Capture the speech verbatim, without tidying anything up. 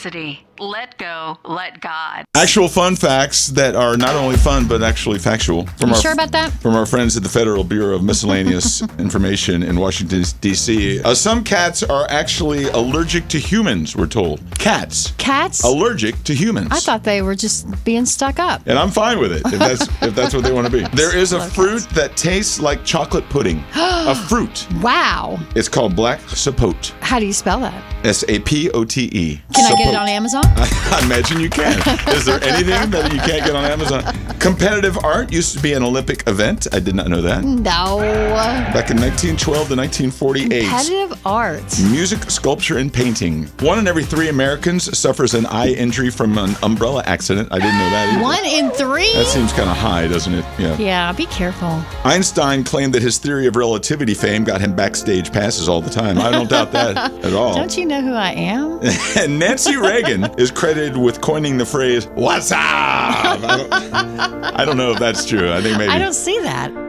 University. Let go, let God. Actual fun facts that are not only fun, but actually factual. From You our, sure about that? From our friends at the Federal Bureau of Miscellaneous Information in Washington, D C Uh, some cats are actually allergic to humans, we're told. Cats. Cats? Allergic to humans. I thought they were just being stuck up. And I'm fine with it, if that's if that's what they want to be. There is a fruit that tastes like chocolate pudding. A fruit. Wow. It's called black sapote. How do you spell that? S A P O T E. Can I get it on Amazon? I imagine you can. Is there anything that you can't get on Amazon? Competitive art used to be an Olympic event. I did not know that. No. Back in nineteen twelve to nineteen forty-eight. Competitive art. Music, sculpture, and painting. One in every three Americans suffers an eye injury from an umbrella accident. I didn't know that either. One in three? That seems kind of high, doesn't it? Yeah. Yeah, be careful. Einstein claimed that his theory of relativity fame got him backstage passes all the time. I don't doubt that at all. Don't you know who I am? And Nancy Reagan is credited with coining the phrase, "What's up?" I don't, I don't know if that's true. I think maybe. I don't see that.